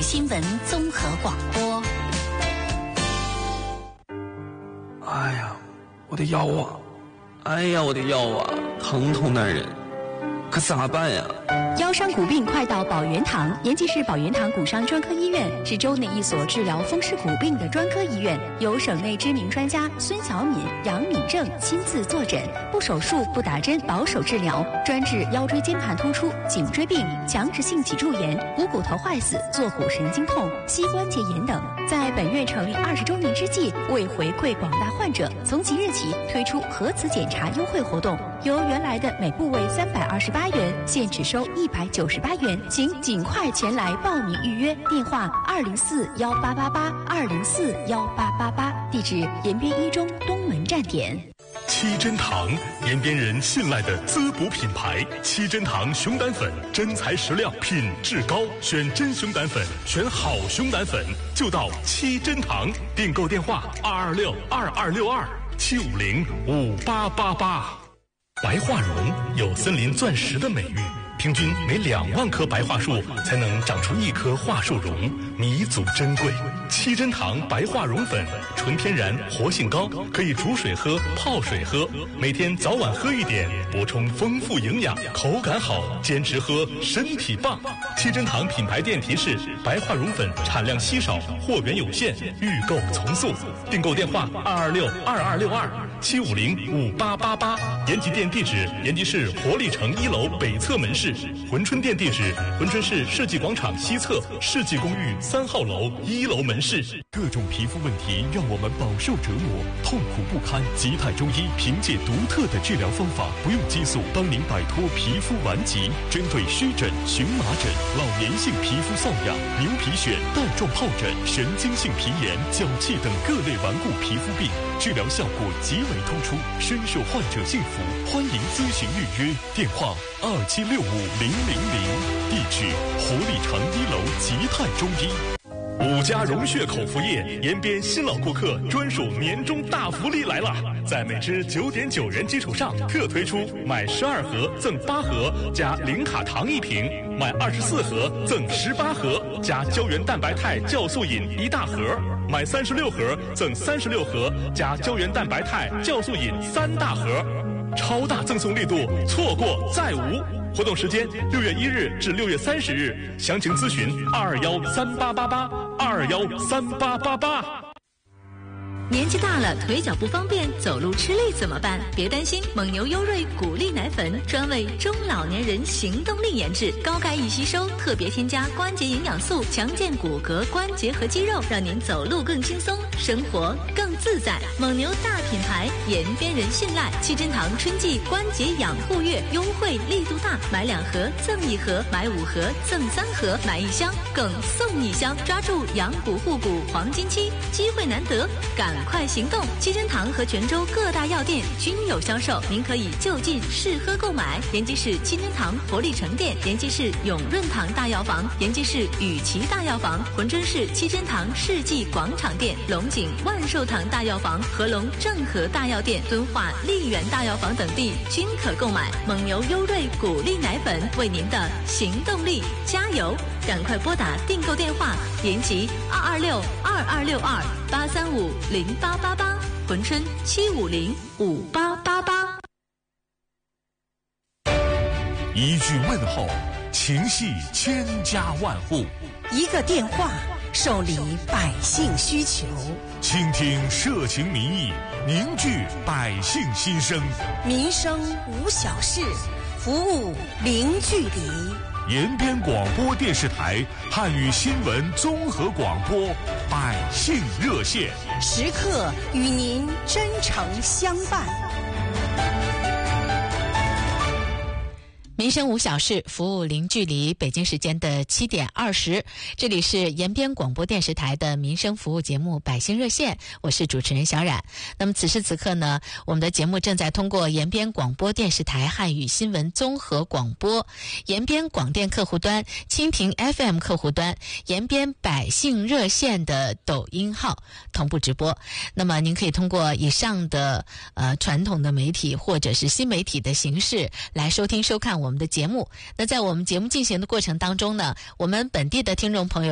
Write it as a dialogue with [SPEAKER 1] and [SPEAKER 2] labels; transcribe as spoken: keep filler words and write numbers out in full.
[SPEAKER 1] 新闻综合广播。
[SPEAKER 2] 哎呀，我的腰啊！哎呀，我的腰啊，疼痛难忍，可咋办呀？
[SPEAKER 1] 腰伤骨病快到保元堂，延吉市保元堂骨伤专科医院是州内一所治疗风湿骨病的专科医院，由省内知名专家孙小敏、杨敏正亲自坐诊，不手术、不打针，保守治疗，专治腰椎间盘突出、颈椎病、强直性脊柱炎、股骨头坏死、坐骨神经痛、膝关节炎等。在本院成立二十周年之际，为回馈广大患者，从即日起推出核磁检查优惠活动，由原来的每部位三百二十八元，现只收一百九十八元，请尽快前来报名预约。电话二零四幺八八八二零四幺八八八，地址延边一中东门站点。
[SPEAKER 3] 七珍堂，延边人信赖的滋补品牌。七珍堂熊胆粉，真材实料，品质高，选真熊胆粉，选好熊胆粉，就到七珍堂。订购电话二二六二二六二七五零五八八八。白桦榕有森林钻石的美誉，平均每两万棵白桦树才能长出一棵桦树榕，弥足珍贵。七珍堂白桦榕粉，纯天然，活性高，可以煮水喝、泡水喝，每天早晚喝一点，补充丰富营养，口感好，坚持喝，身体棒。七珍堂品牌店提示：白桦榕粉产量稀少，货源有限，预购从速。订购电话二二六二二六二七五零五八八八。延吉店地址：延吉市活力城一楼北侧门市。珲春店地址：珲春市世纪广场西侧世纪公寓三号楼一楼门市。各种皮肤问题让我们饱受折磨，痛苦不堪。吉泰中医凭借独特的治疗方法，不用激素，帮您摆脱皮肤顽疾。针对湿疹、荨麻疹、老年性皮肤瘙痒、牛皮癣、带状疱疹、神经性皮炎、脚气等各类顽固皮肤病，治疗效果极为突出，深受患者信服。欢迎咨询预约，电话二七六五零零零，地址活力城一楼吉泰中医。五家融血口服液，延边新老顾客专属年终大福利来了！在每支九点九元基础上，特推出买十二盒赠八盒加零卡糖一瓶，买二十四盒赠十八盒加胶原蛋白肽酵素饮一大盒，买三十六盒赠三十六盒加胶原蛋白肽酵素饮三大盒，超大赠送力度，错过再无。活动时间六月一日至六月三十日，详情咨询二二幺三八八八二二幺三八八八。
[SPEAKER 4] 年纪大了，腿脚不方便，走路吃力怎么办？别担心，蒙牛优瑞骨力奶粉专为中老年人行动力研制，高钙易吸收，特别添加关节营养素，强健骨骼、关节和肌肉，让您走路更轻松，生活更自在。蒙牛大品牌，延边人信赖。七珍堂春季关节养护月优惠力度大，买两盒赠一盒，买五盒赠三盒，买一箱更送一箱，抓住养骨护骨黄金期，机会难得，赶快行动！七珍堂和泉州各大药店均有销售，您可以就近试喝购买。延吉市七珍堂活力城店、延吉市永润堂大药房、延吉市雨琦大药房、珲春市七珍堂世纪广场店、龙井万寿堂大药房、合龙正和大药店、敦化丽园大药房等地均可购买。蒙牛优瑞骨力奶粉为您的行动力加油！赶快拨打订购电话：延吉二二六二二六二八三五零八八八，珲春七五零五八八八。
[SPEAKER 3] 一句问候，情系千家万户；
[SPEAKER 5] 一个电话，受理百姓需求；
[SPEAKER 3] 倾听社情民意，凝聚百姓心声。
[SPEAKER 5] 民生无小事，服务零距离。
[SPEAKER 3] 延边广播电视台汉语新闻综合广播百姓热线，
[SPEAKER 5] 时刻与您真诚相伴。
[SPEAKER 6] 民生无小事，服务零距离。北京时间的七点二十，这里是延边广播电视台的民生服务节目《百姓热线》，我是主持人小冉。那么此时此刻呢，我们的节目正在通过延边广播电视台汉语新闻综合广播、延边广电客户端、蜻蜓 F M 客户端、延边百姓热线的抖音号同步直播。那么您可以通过以上的呃传统的媒体或者是新媒体的形式来收听收看我们的节目。那在我们节目进行的过程当中呢，我们本地的听众朋友